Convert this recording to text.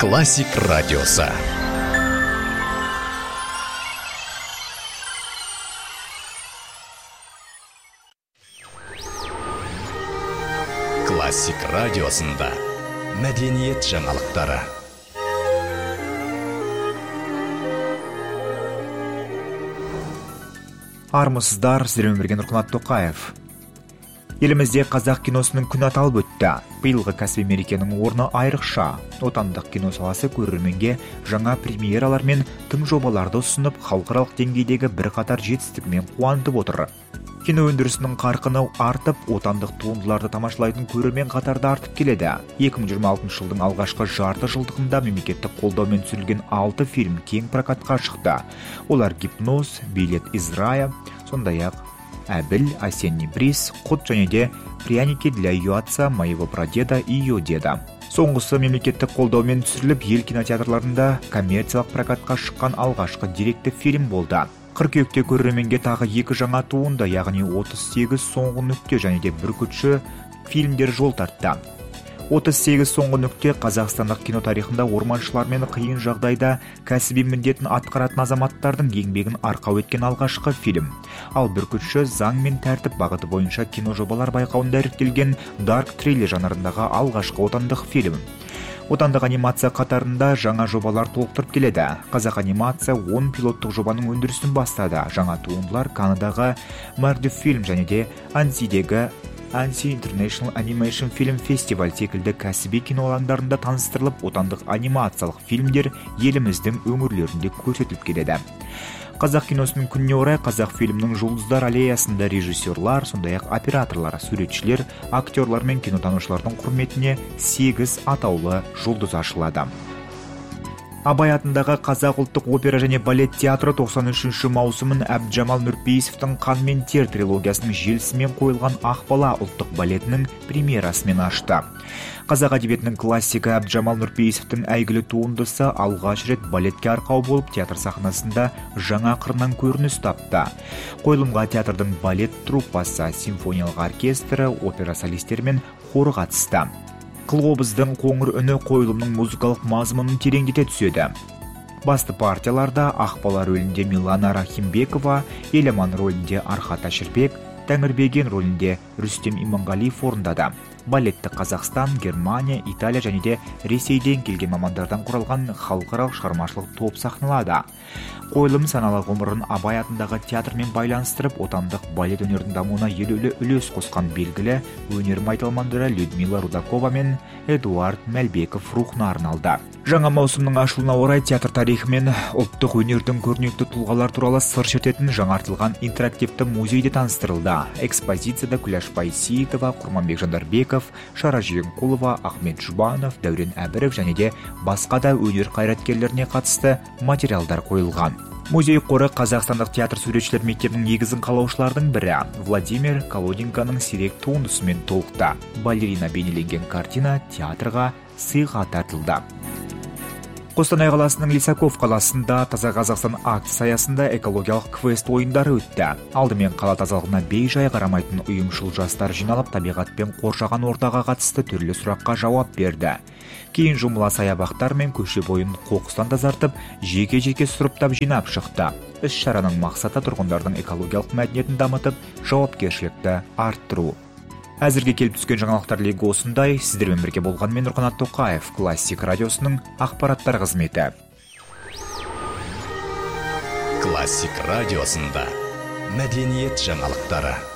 Классик радиосы. Классик радиосында мәдениет жаңалықтары. Армысыздар, сіздермен бірге Нұрқанат Тоқаев. Елімізде қазақ киносының күні аталып өтті. Биылғы кәсіби мерекенің орны айрықша. Отандық кино саласы көрерменге жаңа премьералар мен тың жобаларды ұсынып, халықаралық деңгейдегі бірқатар жетістігімен қуантып отыр. Кино өндірісінің қарқыны артып, отандық туындыларды тамашалайтын көрермен қатары да артып келеді. 2026 жылдың алғашқы жарты жылдығында мемлекеттік қолдаумен түсірілген 6 фильм кең прокатқа шықты. Олар «Гипноз», «Билет из рая», сондай-ақ «Әбіл», «Осенний бриз», «Құт» және де «Пряники для ее отца, моего прадеда и ее деда». Соңғысы мемлекеттік қолдаумен түсіріліп, ел кинотеатрларында коммерциялық прокатқа шыққан алғашқы деректі фильм болды. Қыркүйекте көрерменге тағы 2 жаңа туынды, яғни 38 соңғы нүкте және де бүркітші фильмдер жол тартты. 38 соңғы нүкте қазақстандық кино тарихында орманшылармен қиын жағдайда кәсіби міндетін атқаратын азаматтардың еңбегін арқау еткен алғашқы фильм. Ал бүркітші заң мен тәртіп бағыты бойынша кино жобалар байқауында іріктелген дарк триллер жанрындағы алғашқы отандық фильм. Отандық анимация қатарында жаңа жобалар толықтырып келеді. Қазақ анимация 10 пилоттық жобаның өндірісін бастады. Жаңа туындылар Канадаға Мардив фильм және де Ансидегі Ansi International Animation Film Festival секілді кәсіби кино алаңдарында таныстырылып, отандық анимациялық фильмдер еліміздің өңірлерінде көрсетіліп келеді. Қазақ киносының күніне орай қазақ фильмнің жұлдыздар аллеясында режиссерлар, сондай-ақ операторлар, суретшілер, актерлар мен кинотанушылардың құрметіне 8 атаулы жұлдыз ашылады. Абай атындағы Қазақ ұлттық опера және балет театры 93 маусымын Әбдіжамал Нұрпейісовтің «Қан мен тер» трилогиясының желісімен қойылған Ақбала ұлттық балетінің премьерасымен ашты. Қазақ әдебиетінің классигі Әбдіжамал Нұрпейісовтің әйгілі туындысы алғаш рет балетке арқау болып, театр сахнасында жаңа қырынан көрініс тапты. Қойылымға театрдың балет труппасы, симфониялық оркестрі, опера солистері мен хоры қатысты. Қылғобыздың қоңыр үні қойылымның музыкалық мазмұнын тереңдете түседі. Басты партияларда Ақбала рөлінде Милана Рахимбекова, Еламан рөлінде Архат Аширбек, Тәңірбеген рөлінде Рүстем Иманғалиев орындады. Балетті Қазақстан, Германия, Италия және де Ресейден келген мамандардан құралған халықаралық шығармашылық топ сахналады. Қойылым саналы ғұмырын Абай атындағы театрмен байланыстырып, отандық балет өнерінің дамуына елеулі үлес қосқан белгілі өнер майталмандары Людмила Рудакова мен Эдуард Мәлбеков рухына арналды. Жаңа маусымның ашылуына орай театр тарихы мен ұлттық өнердің көрнекті тұлғалар туралы сыр шертетін жаңартылған интерактивті музейде таныстырылды. Экспозицияда Күләш Байсейітова, Құрманбек Жандарбеков, Шара Жиенқұлова, Ахмет Жұбанов, Дәурен Әбіров және де басқа да өнер қайраткерлеріне қатысты материалдар қойылған. Музей қоры Қазақстандық театр суретшілер мектебінің негізін қалаушылардың бірі Владимир Колоденконың сирек туындысымен толықты. Балерина бейнеленген картина театрға сыйға тартылды. Қостанай қаласының Лисаков қаласында Таза Қазақстан акциясы аясында экологиялық квест ойындары өтті. Алдымен қала тазалығына бей-жай қарамайтын ұйымшыл жастар жиналып, табиғат пен қоршаған ортаға қатысты түрлі сұраққа жауап берді. Кейін жұмыла саябақтар мен көше бойын қоқыстан тазартып, жеке-жеке сұрыптап жинап шықты. Іс-шараның мақсаты тұрғындардың экологиялық мәдениетін дамытып, жауапкершілікті арттыру. Әзірге келіп түскен жаңалықтар легі осындай. Сіздермен бірге болған мен Нұрқанат Тоқаев, Классик радиосының ақпараттар қызметі. Классик радиосында мәдениет жаңалықтары.